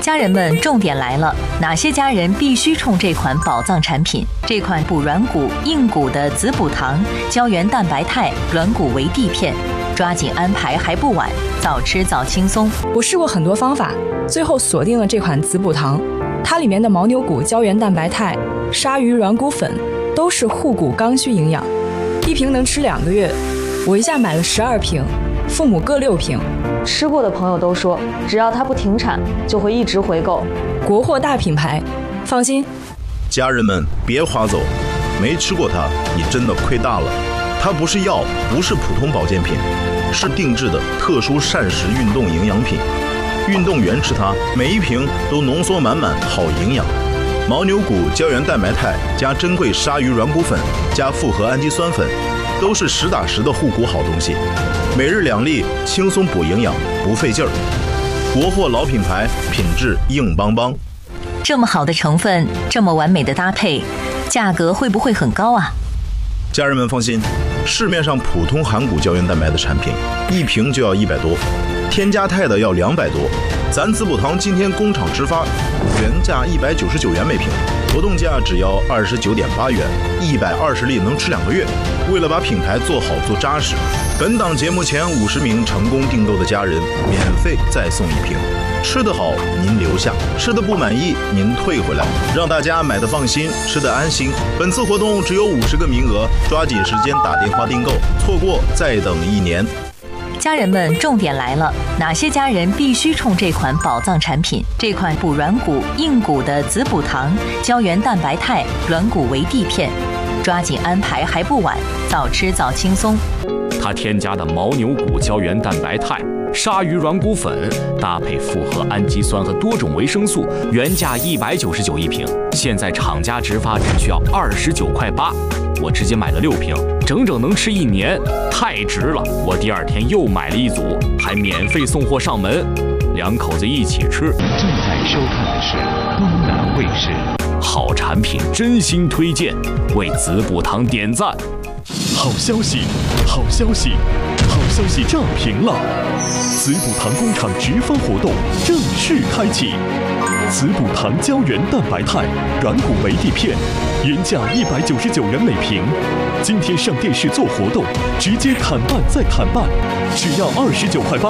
家人们，重点来了！哪些家人必须冲这款宝藏产品？这款补软骨、硬骨的子补糖胶原蛋白肽软骨维 D 片，抓紧安排还不晚，早吃早轻松。 我试过很多方法，最后锁定了这款子补糖。它里面的牦牛骨胶原蛋白肽、鲨鱼软骨粉都是护骨刚需营养，一瓶能吃2个月。我一下买了12瓶，父母各6瓶。 吃过的朋友都说，只要它不停产，就会一直回购。 国货大品牌，放心。 家人们别划走，没吃过它，你真的亏大了。它不是药，不是普通保健品，是定制的特殊膳食运动营养品。运动员吃它，每一瓶都浓缩满满好营养。牦牛骨胶原蛋白肽加珍贵鲨鱼软骨粉加复合氨基酸粉，都是实打实的护骨好东西。每日2粒，轻松补营养，不费劲儿。国货老品牌，品质硬邦邦。 这么好的成分，这么完美的搭配，价格会不会很高啊？ 家人们放心，市面上普通含骨胶原蛋白的产品，一瓶就要100多，添加肽的要200多。咱子补糖今天工厂直发，原价199元每瓶，活动价只要29.8元，120粒能吃2个月。为了把品牌做好做扎实，本档节目前50名成功订购的家人，免费再送1瓶。吃得好您留下，吃得不满意您退回来，让大家买得放心，吃得安心。本次活动只有50个名额，抓紧时间打电话订购，错过再等1年。 家人们，重点来了！哪些家人必须冲这款宝藏产品？这款补软骨、硬骨的子补糖胶原蛋白肽软骨维 D 片，抓紧安排还不晚，早吃早轻松。 它添加的牦牛骨胶原蛋白肽、鲨鱼软骨粉，搭配复合氨基酸和多种维生素，原价199一瓶，现在厂家直发只需要29.8块，我直接买了6瓶，整整能吃1年，太值了！我第2天又买了1组，还免费送货上门，2口子一起吃。 正在收看的是东南卫视。 好产品真心推荐，为子补糖点赞。 好消息，好消息，好消息涨停了！子补糖工厂直发活动正式开启。子补糖胶原蛋白肽软骨维 D 片，原价199元每瓶，今天上电视做活动，直接砍半再砍半，只要29.8块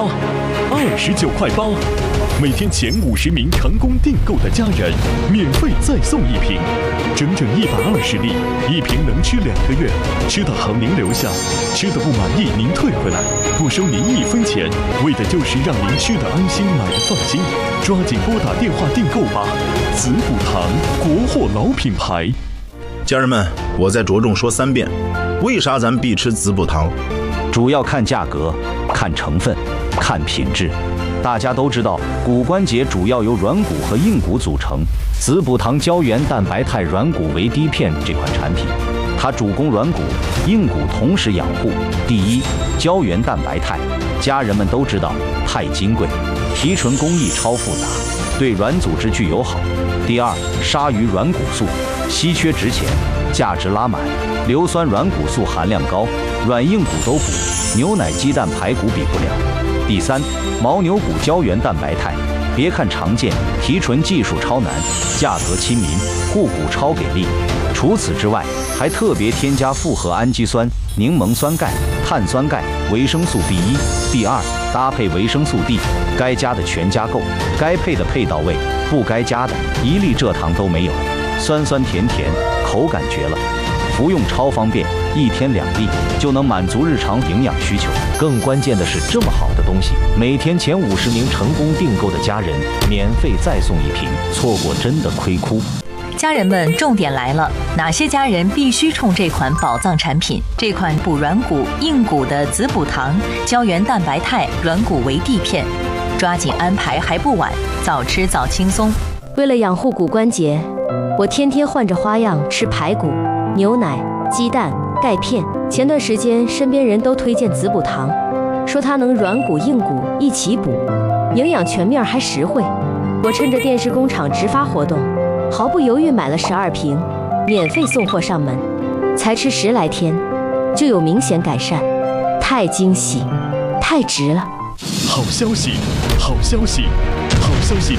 ，29.8块。每天前50名成功订购的家人，免费再送1瓶，整整120粒，1瓶能吃2个月。吃得好您留下，吃得不满意您退回来，不收您1分钱，为的就是让您吃得安心，买得放心。抓紧拨打电话订购吧！子补糖，国货老品牌。 家人们，我再着重说3遍，为啥咱必吃子补糖？ 主要看价格，看成分，看品质。大家都知道，骨关节主要由软骨和硬骨组成。子补糖胶原蛋白肽软骨维 D 片这款产品，它主攻软骨、硬骨同时养护。第一，胶原蛋白肽，家人们都知道，太金贵，提纯工艺超复杂，对软组织具友好。第二，鲨鱼软骨素，稀缺值钱，价值拉满，硫酸软骨素含量高，软硬骨都补，牛奶、鸡蛋、排骨比不了。第三，牦牛骨胶原蛋白肽，别看常见，提纯技术超难，价格亲民，护骨超给力。除此之外，还特别添加复合氨基酸、柠檬酸钙、碳酸钙、维生素 B1、B2，搭配维生素 D， 该加的全加够，该配的配到位，不该加的1粒蔗糖都没有，酸酸甜甜，口感绝了。服用超方便，1天2粒就能满足日常营养需求。更关键的是，这么好的东西，每天前50名成功订购的家人，免费再送1瓶，错过真的亏哭。 家人们，重点来了！哪些家人必须冲这款宝藏产品？这款补软骨、硬骨的子补糖胶原蛋白肽软骨维 D 片，抓紧安排还不晚，早吃早轻松。 为了养护骨关节，我天天换着花样吃排骨、牛奶、鸡蛋、钙片。前段时间身边人都推荐子补糖，说它能软骨硬骨一起补，营养全面还实惠。我趁着电视工厂直发活动，毫不犹豫买了12瓶，免费送货上门，才吃10来天就有明显改善，太惊喜，太值了！ 好消息，好消息，好消息！